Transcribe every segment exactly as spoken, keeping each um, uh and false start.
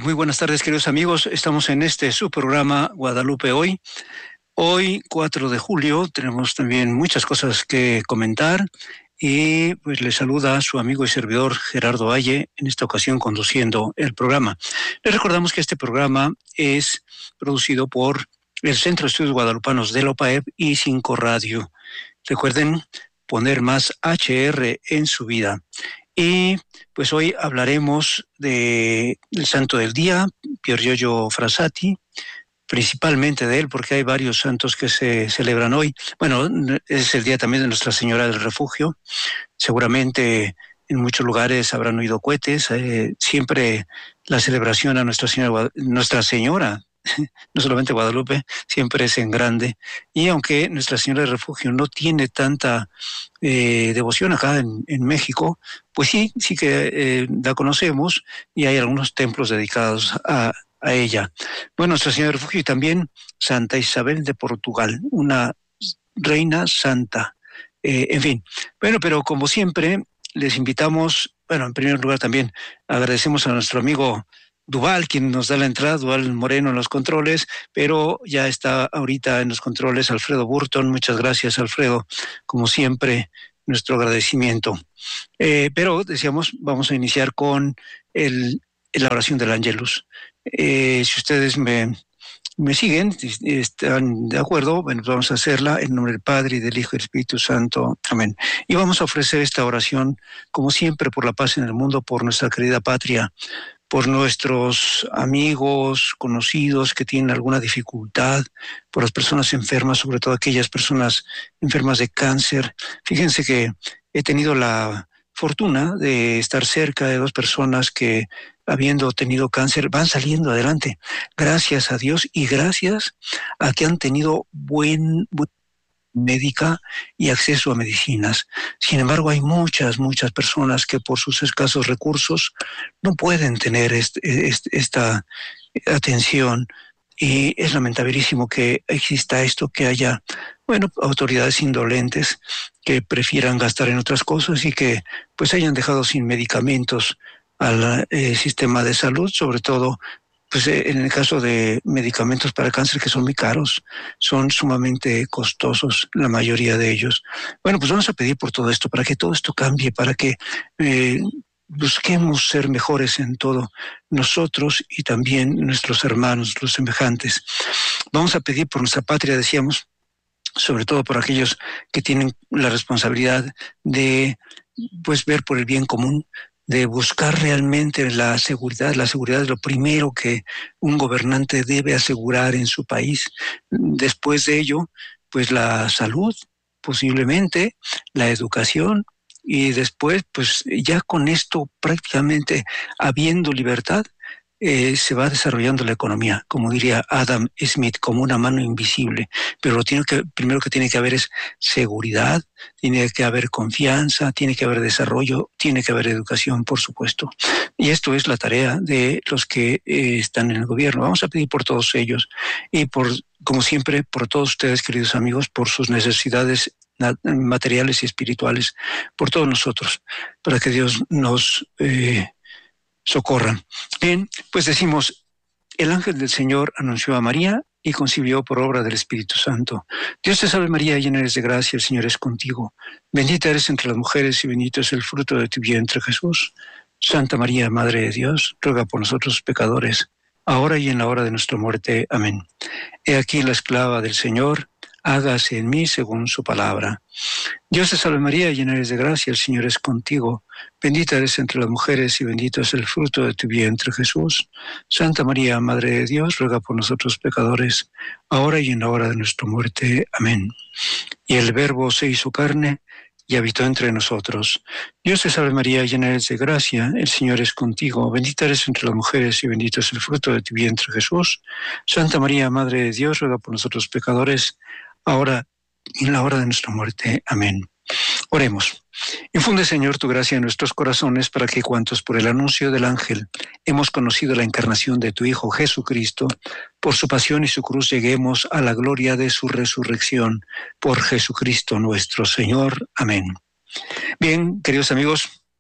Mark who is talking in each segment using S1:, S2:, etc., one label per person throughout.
S1: Muy buenas tardes, queridos amigos. Estamos en este su programa Guadalupe Hoy. Hoy, cuatro de julio, tenemos también muchas cosas que comentar y pues le saluda a su amigo y servidor Gerardo Valle, en esta ocasión conduciendo el programa. Les recordamos que este programa es producido por el Centro de Estudios Guadalupanos de la O P A E P y cinco Radio. Recuerden poner más H R en su vida. Y pues hoy hablaremos de el santo del día, Pier Giorgio Frassati, principalmente de él, porque hay varios santos que se celebran hoy. Bueno, es el día también de Nuestra Señora del Refugio. Seguramente en muchos lugares habrán oído cohetes. Eh, siempre la celebración a Nuestra Señora, Nuestra Señora, no solamente Guadalupe, siempre es en grande. Y aunque Nuestra Señora del Refugio no tiene tanta eh, devoción acá en, en México, pues sí, sí que eh, la conocemos y hay algunos templos dedicados a, a ella. Bueno, Nuestra Señora del Refugio y también Santa Isabel de Portugal, una reina santa. Eh, en fin, bueno, pero como siempre, les invitamos, bueno, en primer lugar también agradecemos a nuestro amigo Duval, quien nos da la entrada, Duval Moreno en los controles, pero ya está ahorita en los controles Alfredo Burton. Muchas gracias, Alfredo, como siempre, nuestro agradecimiento. Eh, pero, decíamos, vamos a iniciar con el, la oración del Ángelus. Eh, si ustedes me, me siguen, están de acuerdo, bueno, vamos a hacerla en nombre del Padre, y del Hijo y del Espíritu Santo. Amén. Y vamos a ofrecer esta oración, como siempre, por la paz en el mundo, por nuestra querida patria, por nuestros amigos, conocidos que tienen alguna dificultad, por las personas enfermas, sobre todo aquellas personas enfermas de cáncer. Fíjense que he tenido la fortuna de estar cerca de dos personas que, habiendo tenido cáncer, van saliendo adelante, gracias a Dios y gracias a que han tenido buen, buen médica y acceso a medicinas. Sin embargo, hay muchas, muchas personas que por sus escasos recursos no pueden tener este, este, esta atención, y es lamentabilísimo que exista esto, que haya, bueno, autoridades indolentes que prefieran gastar en otras cosas y que pues hayan dejado sin medicamentos al eh, sistema de salud, sobre todo pues en el caso de medicamentos para cáncer, que son muy caros, son sumamente costosos la mayoría de ellos. Bueno, pues vamos a pedir por todo esto, para que todo esto cambie, para que eh, busquemos ser mejores en todo, nosotros y también nuestros hermanos, los semejantes. Vamos a pedir por nuestra patria, decíamos, sobre todo por aquellos que tienen la responsabilidad de pues ver por el bien común, de buscar realmente la seguridad. La seguridad es lo primero que un gobernante debe asegurar en su país. Después de ello, pues la salud, posiblemente, la educación, y después, pues ya con esto prácticamente habiendo libertad, eh, se va desarrollando la economía, como diría Adam Smith, como una mano invisible. Pero lo tiene que, primero que tiene que haber es seguridad, tiene que haber confianza, tiene que haber desarrollo, tiene que haber educación, por supuesto. Y esto es la tarea de los que eh, están en el gobierno. Vamos a pedir por todos ellos y por, como siempre, por todos ustedes, queridos amigos, por sus necesidades materiales y espirituales, por todos nosotros, para que Dios nos eh, socorra. Bien, pues decimos, el ángel del Señor anunció a María y concibió por obra del Espíritu Santo. Dios te salve María, llena eres de gracia, el Señor es contigo. Bendita eres entre las mujeres y bendito es el fruto de tu vientre, Jesús. Santa María, Madre de Dios, ruega por nosotros pecadores, ahora y en la hora de nuestra muerte. Amén. He aquí la esclava del Señor, hágase en mí según su palabra. Dios te salve María, llena eres de gracia, el Señor es contigo. Bendita eres entre las mujeres y bendito es el fruto de tu vientre, Jesús. Santa María, Madre de Dios, ruega por nosotros pecadores, ahora y en la hora de nuestra muerte. Amén. Y el Verbo se hizo carne y habitó entre nosotros. Dios te salve María, llena eres de gracia, el Señor es contigo. Bendita eres entre las mujeres y bendito es el fruto de tu vientre, Jesús. Santa María, Madre de Dios, ruega por nosotros pecadores, ahora y en la hora de nuestra muerte. Amén. Oremos. Infunde, Señor, tu gracia en nuestros corazones, para que cuantos por el anuncio del ángel hemos conocido la encarnación de tu Hijo Jesucristo, por su pasión y su cruz lleguemos a la gloria de su resurrección. Por Jesucristo nuestro Señor. Amén. Bien, queridos amigos,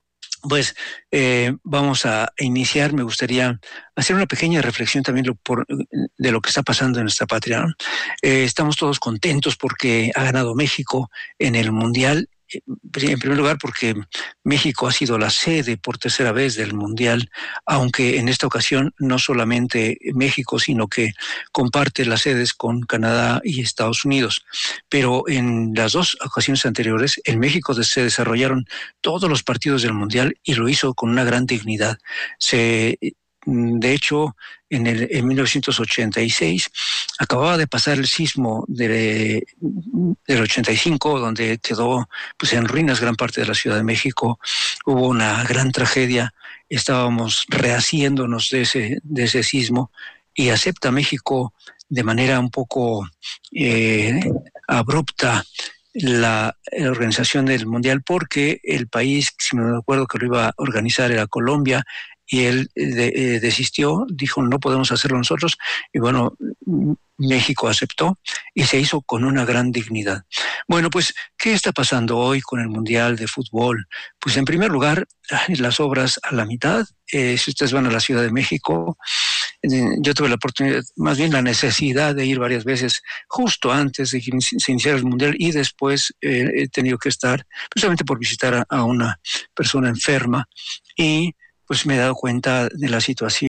S1: Pues eh, vamos a iniciar. Me gustaría hacer una pequeña reflexión también lo por, de lo que está pasando en nuestra patria, ¿no? Eh, estamos todos contentos porque ha ganado México en el Mundial. En primer lugar, porque México ha sido la sede por tercera vez del Mundial, aunque en esta ocasión no solamente México, sino que comparte las sedes con Canadá y Estados Unidos. Pero en las dos ocasiones anteriores, en México se desarrollaron todos los partidos del Mundial y lo hizo con una gran dignidad. Se De hecho, en, el, en mil novecientos ochenta y seis acababa de pasar el sismo de, del ochenta y cinco, donde quedó pues, en ruinas gran parte de la Ciudad de México. Hubo una gran tragedia. Estábamos rehaciéndonos de ese, de ese sismo y acepta México de manera un poco eh, abrupta la, la organización del Mundial, porque el país, si me acuerdo que lo iba a organizar, era Colombia, y él de, eh, desistió, dijo no podemos hacerlo nosotros, y bueno, México aceptó y se hizo con una gran dignidad. Bueno, pues, ¿qué está pasando hoy con el Mundial de Fútbol? Pues en primer lugar, las obras a la mitad. Eh, si ustedes van a la Ciudad de México, eh, yo tuve la oportunidad, más bien la necesidad de ir varias veces justo antes de que se iniciara el Mundial, y después eh, he tenido que estar precisamente por visitar a, a una persona enferma, y pues me he dado cuenta de la situación.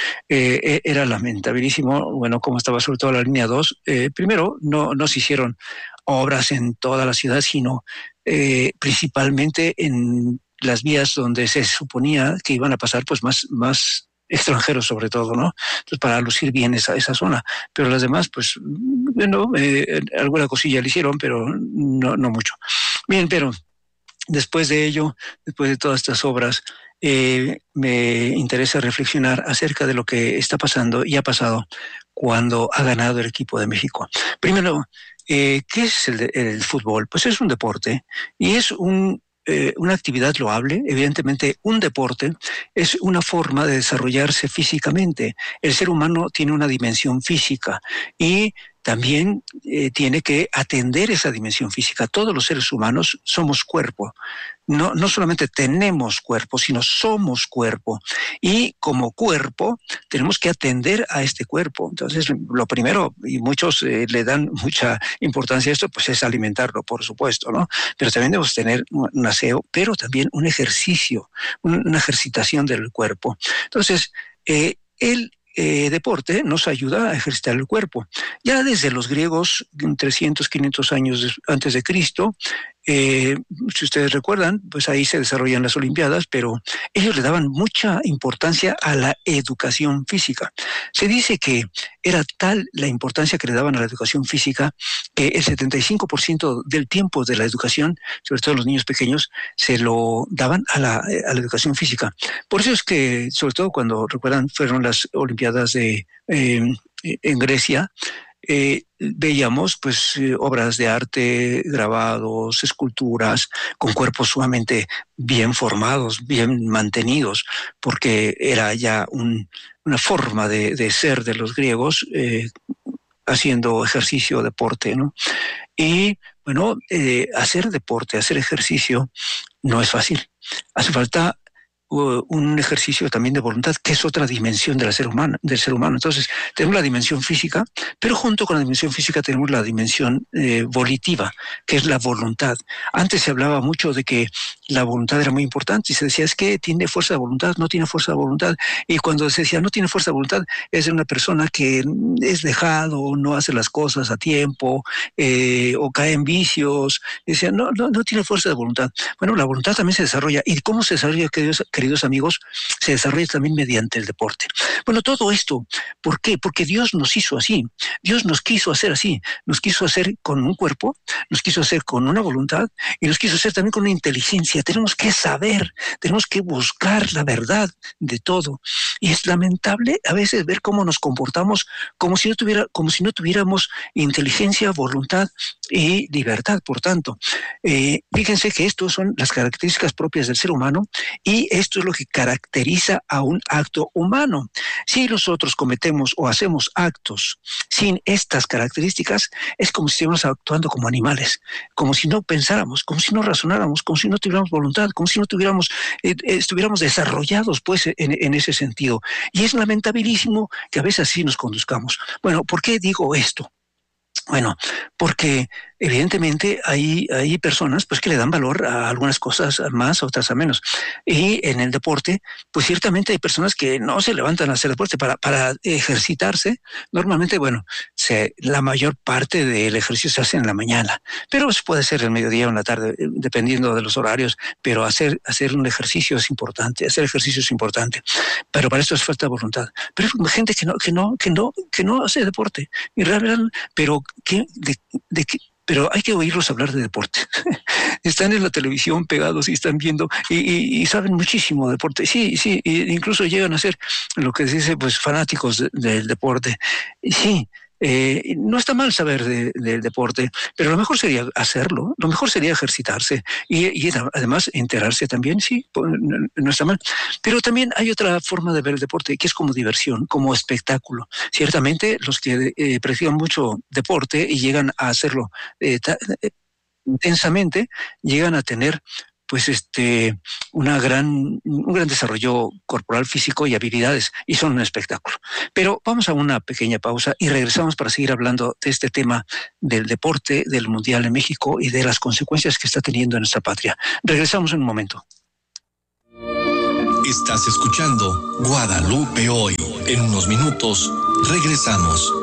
S1: Eh, era lamentabilísimo, bueno, como estaba sobre todo la línea dos. Eh, primero, no, no se hicieron obras en toda la ciudad, sino eh, principalmente en las vías donde se suponía que iban a pasar pues más, más extranjeros sobre todo, ¿no? Entonces, para lucir bien esa, esa zona. Pero las demás, pues, bueno, eh, alguna cosilla le hicieron, pero no, no mucho. Bien, pero después de ello, después de todas estas obras, eh, me interesa reflexionar acerca de lo que está pasando y ha pasado cuando ha ganado el equipo de México. Primero, eh, ¿qué es el, el fútbol? Pues es un deporte y es un Eh, una actividad loable. Evidentemente, un deporte es una forma de desarrollarse físicamente. El ser humano tiene una dimensión física y también eh, tiene que atender esa dimensión física. Todos los seres humanos somos cuerpo. No, no solamente tenemos cuerpo, sino somos cuerpo. Y como cuerpo tenemos que atender a este cuerpo. Entonces, lo primero, y muchos eh, le dan mucha importancia a esto, pues es alimentarlo, por supuesto, ¿no? Pero también debemos tener un aseo, pero también un ejercicio, un, una ejercitación del cuerpo. Entonces, eh, el Eh, deporte nos ayuda a ejercitar el cuerpo. Ya desde los griegos, trescientos, quinientos años antes de Cristo, eh, si ustedes recuerdan, pues ahí se desarrollan las Olimpiadas, pero ellos le daban mucha importancia a la educación física. Se dice que era tal la importancia que le daban a la educación física que el setenta y cinco por ciento del tiempo de la educación, sobre todo los niños pequeños, se lo daban a la, a la educación física. Por eso es que, sobre todo cuando, recuerdan, fueron las Olimpiadas de, eh, en Grecia, Eh, veíamos pues eh, obras de arte, grabados, esculturas, con cuerpos sumamente bien formados, bien mantenidos, porque era ya un, una forma de, de ser de los griegos, eh, haciendo ejercicio, deporte, ¿no? Y bueno, eh, hacer deporte, hacer ejercicio no es fácil. Hace falta un ejercicio también de voluntad, que es otra dimensión del ser humano, del ser humano. Entonces, tenemos la dimensión física, pero junto con la dimensión física tenemos la dimensión eh, volitiva, que es la voluntad. Antes se hablaba mucho de que la voluntad era muy importante y se decía, es que tiene fuerza de voluntad, no tiene fuerza de voluntad. Y cuando se decía, no tiene fuerza de voluntad, es una persona que es dejado, no hace las cosas a tiempo, eh, o cae en vicios. Y decía, no, no, no tiene fuerza de voluntad. Bueno, la voluntad también se desarrolla. ¿Y cómo se desarrolla, queridos, queridos amigos? Se desarrolla también mediante el deporte. Bueno, todo esto, ¿por qué? Porque Dios nos hizo así. Dios nos quiso hacer así. Nos quiso hacer con un cuerpo, nos quiso hacer con una voluntad y nos quiso hacer también con una inteligencia. Tenemos que saber, tenemos que buscar la verdad de todo. Y es lamentable a veces ver cómo nos comportamos como si no tuviera, como si no tuviéramos inteligencia, voluntad y libertad. Por tanto, eh, fíjense que estas son las características propias del ser humano y esto es lo que caracteriza a un acto humano. Si nosotros cometemos o hacemos actos sin estas características, es como si estuviéramos actuando como animales, como si no pensáramos, como si no razonáramos, como si no tuviéramos voluntad, como si no tuviéramos, eh, estuviéramos desarrollados pues en, en ese sentido. Y es lamentabilísimo que a veces así nos conduzcamos. Bueno, ¿por qué digo esto? Bueno, porque evidentemente hay, hay personas pues que le dan valor a algunas cosas más, otras a menos. Y en el deporte, pues ciertamente hay personas que no se levantan a hacer deporte para, para ejercitarse. Normalmente, bueno, se, la mayor parte del ejercicio se hace en la mañana, pero puede ser el mediodía o en la tarde, dependiendo de los horarios, pero hacer, hacer un ejercicio es importante, hacer ejercicio es importante. Pero para eso es falta de voluntad. Pero hay gente que no, que no, que no, que no hace deporte. Y realmente, pero ¿qué, de, de qué? Pero hay que oírlos hablar de deporte. Están en la televisión pegados y están viendo y, y, y saben muchísimo de deporte. Sí, sí, incluso llegan a ser lo que se dice, pues fanáticos de, del deporte. Y sí, eh, no está mal saber de, del deporte, pero lo mejor sería hacerlo, lo mejor sería ejercitarse y, y además enterarse también, sí, no, no está mal. Pero también hay otra forma de ver el deporte que es como diversión, como espectáculo. Ciertamente los que eh, practican mucho deporte y llegan a hacerlo eh, ta, eh, intensamente, llegan a tener pues este una gran un gran desarrollo corporal, físico y habilidades, y son un espectáculo. Pero vamos a una pequeña pausa y regresamos para seguir hablando de este tema del deporte, del Mundial en México y de las consecuencias que está teniendo en nuestra patria. Regresamos en un momento.
S2: Estás escuchando Guadalupe Hoy. En unos minutos regresamos.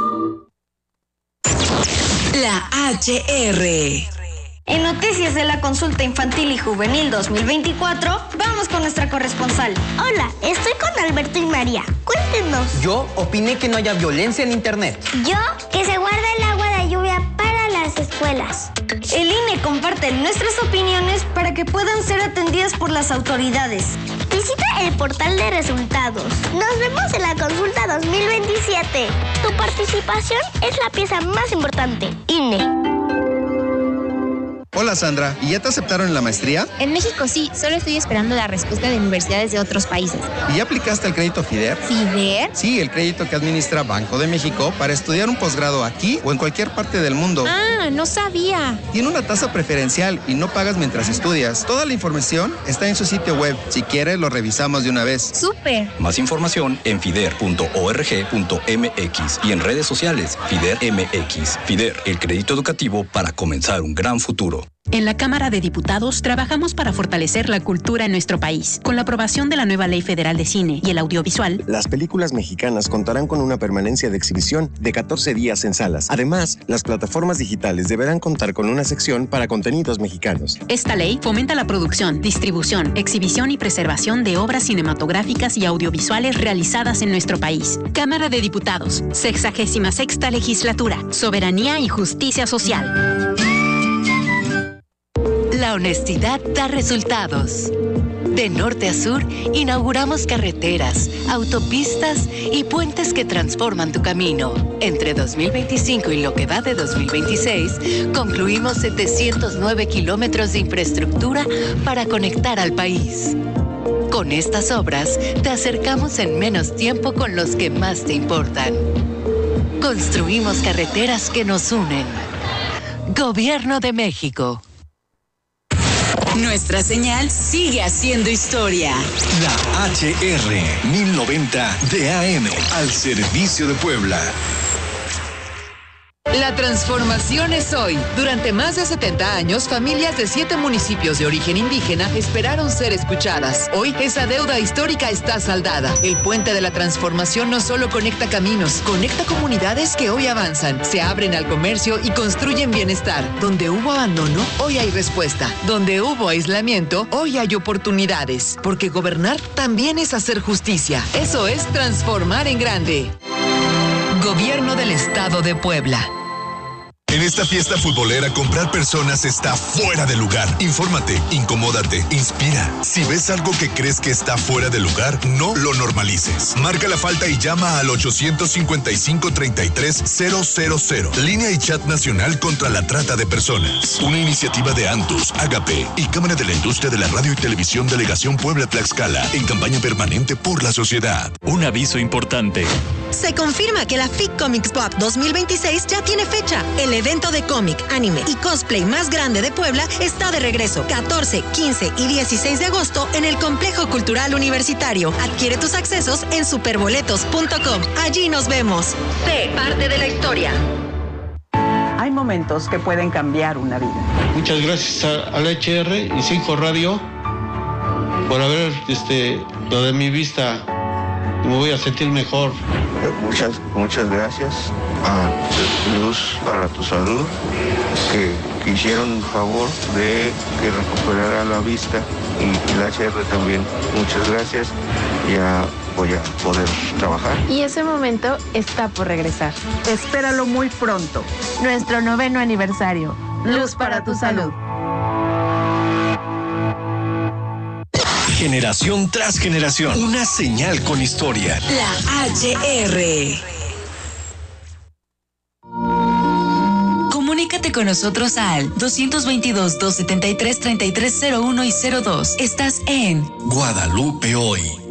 S3: La H R.
S4: En noticias de la Consulta Infantil y Juvenil dos mil veinticuatro, vamos con nuestra corresponsal.
S5: Hola, estoy con Alberto y María. Cuéntenos.
S6: Yo opiné que no haya violencia en internet.
S5: Yo, que se guarde el agua de lluvia para las escuelas.
S4: El I N E comparte nuestras opiniones para que puedan ser atendidas por las autoridades.
S5: Visita el portal de resultados. Nos vemos en la Consulta dos mil veintisiete. Tu participación es la pieza más importante. I N E.
S7: Hola Sandra, ¿y ya te aceptaron en la maestría?
S8: En México sí, solo estoy esperando la respuesta de universidades de otros países.
S7: ¿Y ya aplicaste el crédito FIDER?
S8: ¿FIDER?
S7: Sí, el crédito que administra Banco de México para estudiar un posgrado aquí o en cualquier parte del mundo.
S8: Ah, no sabía.
S7: Tiene una tasa preferencial y no pagas mientras estudias. Toda la información está en su sitio web. Si quieres, lo revisamos de una vez.
S8: ¡Súper!
S2: Más información en fider punto org punto m x y en redes sociales FIDER M X. FIDER, el crédito educativo para comenzar un gran futuro.
S9: En la Cámara de Diputados trabajamos para fortalecer la cultura en nuestro país. Con la aprobación de la nueva Ley Federal de Cine y el Audiovisual,
S10: las películas mexicanas contarán con una permanencia de exhibición de catorce días en salas. Además, las plataformas digitales deberán contar con una sección para contenidos mexicanos.
S9: Esta ley fomenta la producción, distribución, exhibición y preservación de obras cinematográficas y audiovisuales realizadas en nuestro país. Cámara de Diputados, sexagésima sexta legislatura, soberanía y justicia social.
S3: La honestidad da resultados. De norte a sur, inauguramos carreteras, autopistas y puentes que transforman tu camino. Entre dos mil veinticinco y lo que va de dos mil veintiséis, concluimos setecientos nueve kilómetros de infraestructura para conectar al país. Con estas obras, te acercamos en menos tiempo con los que más te importan. Construimos carreteras que nos unen. Gobierno de México. Nuestra señal sigue haciendo historia.
S2: La H R mil noventa de A M al servicio de Puebla.
S11: La transformación es hoy. Durante más de setenta años, familias de siete municipios de origen indígena esperaron ser escuchadas. Hoy, esa deuda histórica está saldada. El puente de la transformación no solo conecta caminos, conecta comunidades que hoy avanzan, se abren al comercio y construyen bienestar. Donde hubo abandono, hoy hay respuesta. Donde hubo aislamiento, hoy hay oportunidades. Porque gobernar también es hacer justicia. Eso es transformar en grande. Gobierno del Estado de Puebla.
S12: En esta fiesta futbolera, comprar personas está fuera de lugar. Infórmate, incomódate, inspira. Si ves algo que crees que está fuera de lugar, no lo normalices. Marca la falta y llama al ochocientos cincuenta y cinco, treinta y tres, cero cero cero. Línea y chat nacional contra la trata de personas. Una iniciativa de Antus, Agape y Cámara de la Industria de la Radio y Televisión Delegación Puebla-Tlaxcala en campaña permanente por la sociedad.
S13: Un aviso importante.
S14: Se confirma que la F I C Comics Pop dos mil veintiséis ya tiene fecha. El evento de cómic, anime y cosplay más grande de Puebla está de regreso. catorce, quince y dieciséis de agosto en el Complejo Cultural Universitario. Adquiere tus accesos en superboletos punto com. Allí nos vemos. Sé parte de la historia.
S15: Hay momentos que pueden cambiar una vida.
S16: Muchas gracias a, a la H R y Cinco Radio por haber este, lo de mi vista. Me voy a sentir mejor.
S17: Muchas, muchas gracias a Luz para tu Salud, que, que hicieron el favor de que recuperara la vista, y la H R también. Muchas gracias. Ya voy a poder trabajar.
S18: Y ese momento está por regresar.
S15: Espéralo muy pronto.
S18: Nuestro noveno aniversario. Luz para tu Salud.
S2: Generación tras generación, una señal con historia.
S3: La H R. Comunícate con nosotros al dos veintidós, doscientos setenta y tres, treinta y tres cero uno y cero dos. Estás en
S2: Guadalupe Hoy.